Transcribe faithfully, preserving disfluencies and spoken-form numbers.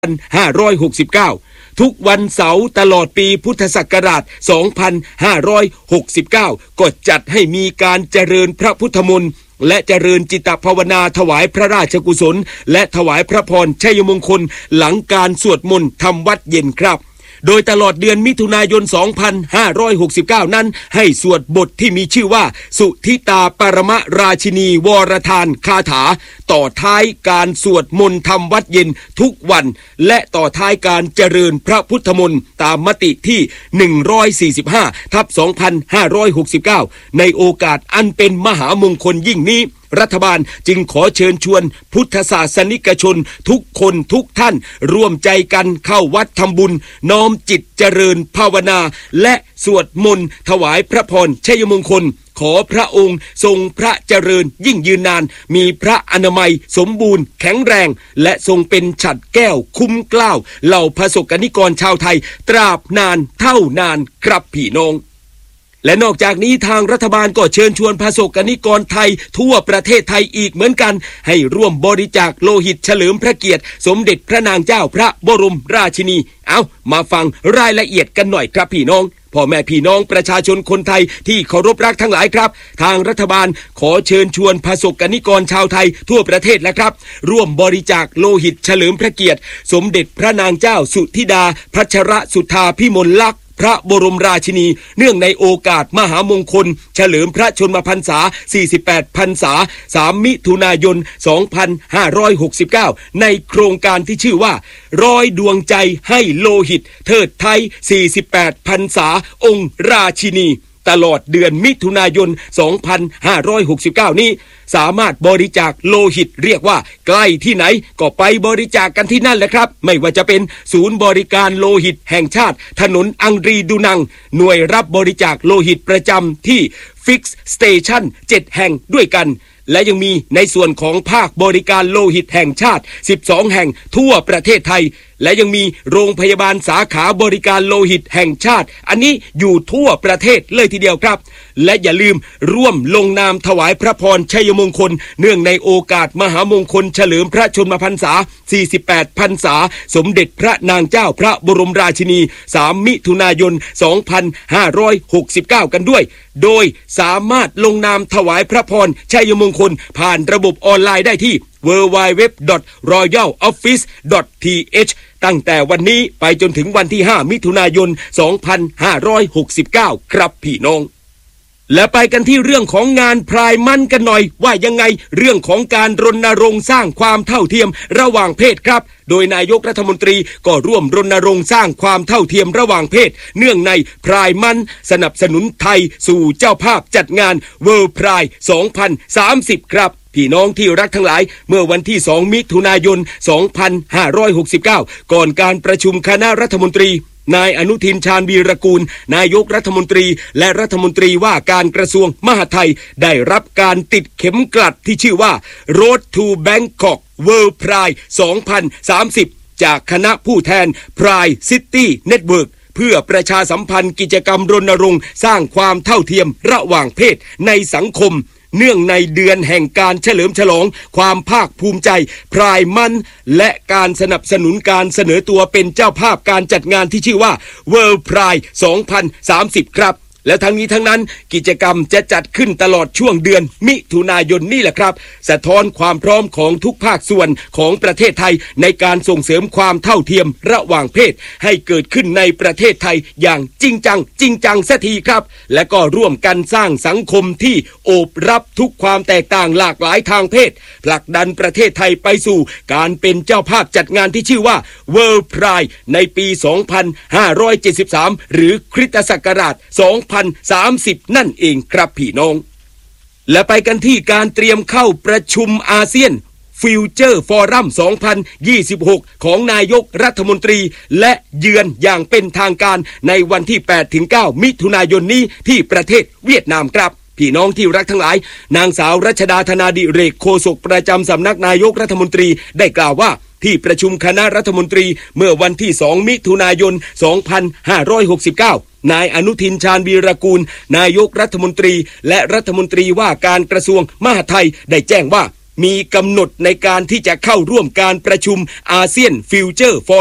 ห้าร้อยหกสิบเก้าทุกวันเสาร์ตลอดปีพุทธศักราชสองพันห้าร้อยหกสิบเก้าก็จัดให้มีการเจริญพระพุทธมนต์และเจริญจิตภาวนาถวายพระราชกุศลและถวายพระพรชัยมงคลหลังการสวดมนต์ทำวัดเย็นครับโดยตลอดเดือนมิถุนายนสองพันห้าร้อยหกสิบเก้านั้นให้สวดบทที่มีชื่อว่าสุทิตาปรมราชินีวรทานคาถาต่อท้ายการสวดมนต์ทำวัดเย็นทุกวันและต่อท้ายการเจริญพระพุทธมนต์ตามมติที่หนึ่งร้อยสี่สิบห้าทับสองพันห้าร้อยหกสิบเก้าในโอกาสอันเป็นมหามงคลยิ่งนี้รัฐบาลจึงขอเชิญชวนพุทธศาสนิกชนทุกคนทุกท่านร่วมใจกันเข้าวัดทำบุญน้อมจิตเจริญภาวนาและสวดมนต์ถวายพระพรชัยมงคลขอพระองค์ทรงพระเจริญยิ่งยืนนานมีพระอนามัยสมบูรณ์แข็งแรงและทรงเป็นฉัตรแก้วคุ้มเกล้าเหล่าประสบกนิกรชาวไทยตราบนานเท่านานครับพี่น้องและนอกจากนี้ทางรัฐบาลก็เชิญชวนประสบกนิกรไทยทั่วประเทศไทยอีกเหมือนกันให้ร่วมบริจาคโลหิตเฉลิมพระเกียรติสมเด็จพระนางเจ้าพระบรมราชินีเอามาฟังรายละเอียดกันหน่อยครับพี่น้องพ่อแม่พี่น้องประชาชนคนไทยที่เคารพรักทั้งหลายครับทางรัฐบาลขอเชิญชวนประสบกนิกรชาวไทยทั่วประเทศแล้วครับร่วมบริจาคโลหิตเฉลิมพระเกียรติสมเด็จพระนางเจ้าสุธิดาพัชรสุธาพิมลลักษณ์พระบรมราชินีเนื่องในโอกาสมหามงคลเฉลิมพระชนมพรรษาสี่สิบแปดพรรษาสามมิถุนายนสองพันห้าร้อยหกสิบเก้าในโครงการที่ชื่อว่าร้อยดวงใจให้โลหิตเทิดไทยสี่สิบแปดพรรษาองค์ราชินีตลอดเดือนมิถุนายนสองพันห้าร้อยหกสิบเก้านี้สามารถบริจาคโลหิตเรียกว่าใกล้ที่ไหนก็ไปบริจาค กันที่นั่นแหละครับไม่ว่าจะเป็นศูนย์บริการโลหิตแห่งชาติถนนอังรีดูนังหน่วยรับบริจาคโลหิตประจำที่ Fix Station เจ็ดแห่งด้วยกันและยังมีในส่วนของภาคบริการโลหิตแห่งชาติสิบสองแห่งทั่วประเทศไทยและยังมีโรงพยาบาลสาขาบริการโลหิตแห่งชาติอันนี้อยู่ทั่วประเทศเลยทีเดียวครับและอย่าลืมร่วมลงนามถวายพระพรชัยมงคลเนื่องในโอกาสมหามงคลเฉลิมพระชนมพรรษาสี่สิบแปดพรรษาสมเด็จพระนางเจ้าพระบรมราชินีสามมิถุนายนสองพันห้าร้อยหกสิบเก้ากันด้วยโดยสามารถลงนามถวายพระพรชัยมงคลผ่านระบบออนไลน์ได้ที่ ดับเบิลยู ดับเบิลยู ดับเบิลยู ดอท รอยัล ออฟฟิศ ดอท ที เอช ตั้งแต่วันนี้ไปจนถึงวันที่ห้ามิถุนายนสองพันห้าร้อยหกสิบเก้าครับพี่น้องและไปกันที่เรื่องของงานพรายมันกันหน่อยว่ายังไงเรื่องของการรณรงค์สร้างความเท่าเทียมระหว่างเพศครับโดยนายกรัฐมนตรีก็ร่วมรณรงค์สร้างความเท่าเทียมระหว่างเพศเนื่องในพรายมันสนับสนุนไทยสู่เจ้าภาพจัดงาน World Pride สองพันสามสิบครับพี่น้องที่รักทั้งหลายเมื่อวันที่สองมิถุนายนสองพันห้าร้อยหกสิบเก้าก่อนการประชุมคณะรัฐมนตรีนายอนุทินชาญวีรกูลนายกรัฐมนตรีและรัฐมนตรีว่าการกระทรวงมหาดไทยได้รับการติดเข็มกลัดที่ชื่อว่า Road to Bangkok World Pride สองพันสามสิบจากคณะผู้แทน Pride City Network เพื่อประชาสัมพันธ์กิจกรรมรณรงค์สร้างความเท่าเทียมระหว่างเพศในสังคมเนื่องในเดือนแห่งการเฉลิมฉลองความภาคภูมิใจพรายมันและการสนับสนุนการเสนอตัวเป็นเจ้าภาพการจัดงานที่ชื่อว่า World Pride สองพันสามสิบครับและทั้งนี้ทั้งนั้นกิจกรรมจะจัดขึ้นตลอดช่วงเดือนมิถุนายนนี่แหละครับสะท้อนความพร้อมของทุกภาคส่วนของประเทศไทยในการส่งเสริมความเท่าเทียมระหว่างเพศให้เกิดขึ้นในประเทศไทยอย่างจริงจังจริงจังสักทีครับและก็ร่วมกันสร้างสังคมที่โอบรับทุกความแตกต่างหลากหลายทางเพศผลักดันประเทศไทยไปสู่การเป็นเจ้าภาพจัดงานที่ชื่อว่า World Pride ในปีสองพันห้าร้อยเจ็ดสิบสามหรือคริสตศักราชสองพันสามสิบนั่นเองครับพี่น้องและไปกันที่การเตรียมเข้าประชุมอาเซียนฟิวเจอร์ฟอรัมสองพันยี่สิบหกของนายกรัฐมนตรีและเยือนอย่างเป็นทางการในวันที่ แปดถึงเก้า มิถุนายนนี้ที่ประเทศเวียดนามครับพี่น้องที่รักทั้งหลายนางสาวรัชดาธนาดิเรกโฆษกประจำสำนักนายกรัฐมนตรีได้กล่าวว่าที่ประชุมคณะรัฐมนตรีเมื่อวันที่สองมิถุนายนสองพันห้าร้อยหกสิบเก้านายอนุทินชาญวีรกูลนายกรัฐมนตรีและรัฐมนตรีว่าการกระทรวงมหาดไทยได้แจ้งว่ามีกำหนดในการที่จะเข้าร่วมการประชุมอาเซียนฟิวเจอร์